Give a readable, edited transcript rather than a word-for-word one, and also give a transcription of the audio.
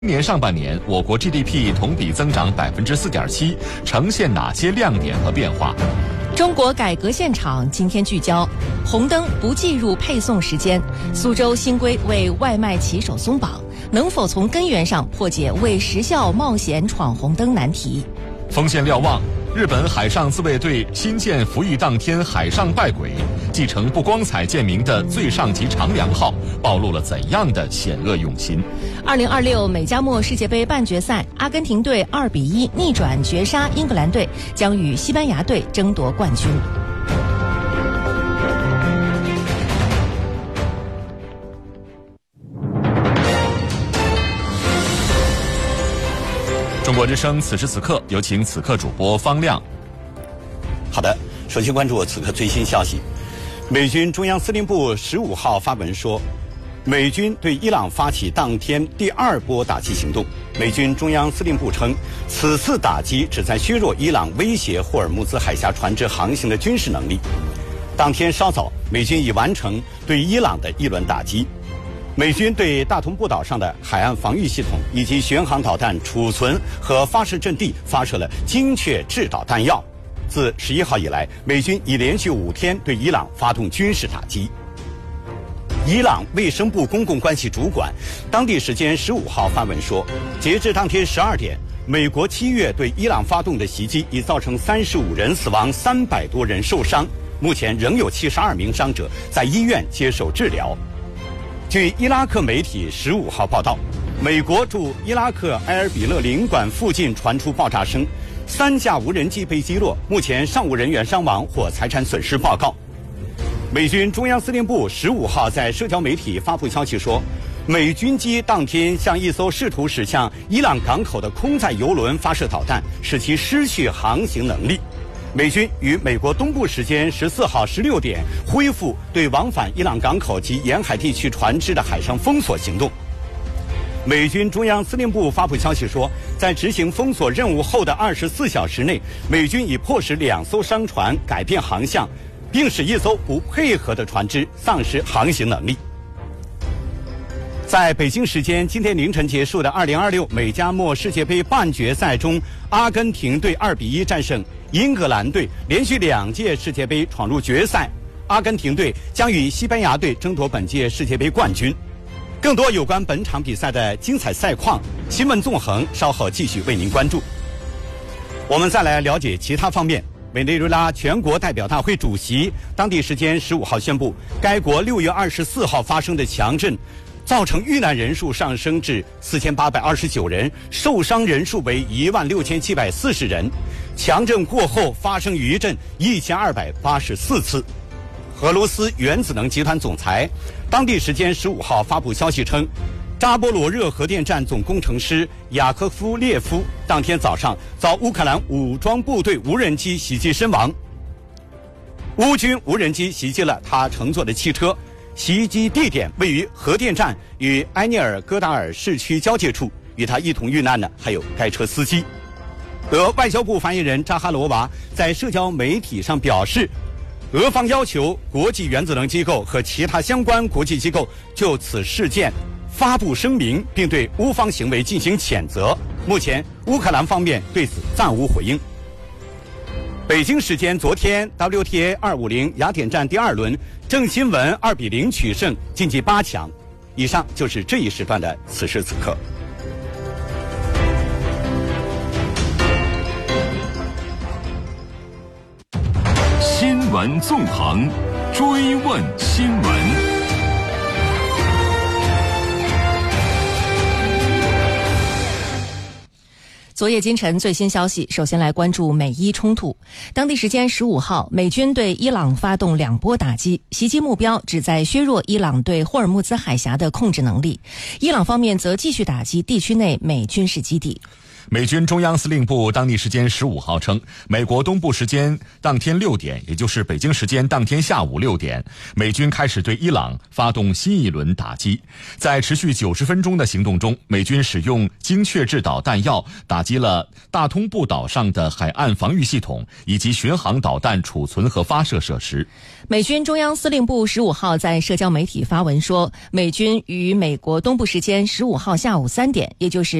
今年上半年，我国 GDP 同比增长4.7%，呈现哪些亮点和变化？ 中国改革现场今天聚焦：红灯不计入配送时间，苏州新规为外卖骑手松绑，能否从根源上破解为时效冒险闯红灯难题？ 锋线瞭望，日本海上自卫队新建服役当天海上拜鬼，继承不光彩见名的最上级长良号，暴露了怎样的险恶用心 ？2026美加墨世界杯半决赛，阿根廷队2-1逆转绝杀英格兰队，将与西班牙队争夺冠军。 中国之声此时此刻，有请此刻主播方亮。 好的，首先关注此刻最新消息。美军中央司令部15号发文说，美军对伊朗发起当天第2波打击行动。美军中央司令部称，此次打击旨在削弱伊朗威胁霍尔木兹海峡船只航行的军事能力。当天稍早，美军已完成对伊朗的一轮打击。美军对大同步岛上的海岸防御系统以及巡航导弹储存和发射阵地发射了精确制导弹药。自11号以来，美军已连续5天对伊朗发动军事打击。伊朗卫生部公共关系主管当地时间15号发文说，截至当天12点，美国7月对伊朗发动的袭击已造成35人死亡，300多人受伤，目前仍有72名伤者在医院接受治疗。据伊拉克媒体15号报道，美国驻伊拉克埃尔比勒领馆附近传出爆炸声，3架无人机被击落，目前尚无人员伤亡或财产损失报告。美军中央司令部15号在社交媒体发布消息说，美军机当天向一艘试图驶向伊朗港口的空载油轮发射导弹，使其失去航行能力。美军于美国东部时间14号16点恢复对往返伊朗港口及沿海地区船只的海上封锁行动。美军中央司令部发布消息说，在执行封锁任务后的24小时内，美军已迫使2艘商船改变航向，并使1艘不配合的船只丧失航行能力。在北京时间今天凌晨结束的2026美加墨世界杯半决赛中，阿根廷队2-1战胜英格兰队，连续2届世界杯闯入决赛。阿根廷队将与西班牙队争夺本届世界杯冠军。更多有关本场比赛的精彩赛况、新闻纵横，稍后继续为您关注。我们再来了解其他方面。委内瑞拉全国代表大会主席当地时间15号宣布，该国6月24号发生的强震造成遇难人数上升至4829人，受伤人数为16740人。强震过后发生余震1284次。俄罗斯原子能集团总裁当地时间15号发布消息称，扎波罗热核电站总工程师雅科夫列夫当天早上遭乌克兰武装部队无人机袭击身亡。乌军无人机袭击了他乘坐的汽车，袭击地点位于核电站与埃涅尔戈达尔市区交界处，与他一同遇难的还有该车司机。俄外交部发言人扎哈罗娃在社交媒体上表示，俄方要求国际原子能机构和其他相关国际机构就此事件发布声明，并对乌方行为进行谴责。目前乌克兰方面对此暂无回应。北京时间昨天 WTA 250雅典站第2轮，郑钦文2-0取胜，晋级8强。以上就是这一时段的此时此刻。 新闻纵横，追问新闻。 昨夜今晨最新消息，首先来关注美伊冲突。当地时间15号，美军对伊朗发动2波打击，袭击目标旨在削弱伊朗对霍尔木兹海峡的控制能力。伊朗方面则继续打击地区内美军事基地。 美军中央司令部当地时间15号称，美国东部时间当天6点，也就是北京时间当天下午6点，美军开始对伊朗发动新一轮打击。在持续90分钟的行动中，美军使用精确制导弹药打击了大通布岛上的海岸防御系统以及巡航导弹储存和发射设施。 美军中央司令部15号在社交媒体发文说，美军于美国东部时间15号下午3点，也就是